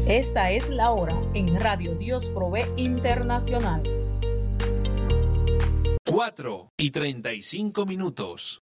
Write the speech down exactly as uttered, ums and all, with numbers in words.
Esta es la hora en Radio Dios Provee Internacional. cuatro y treinta y cinco minutos.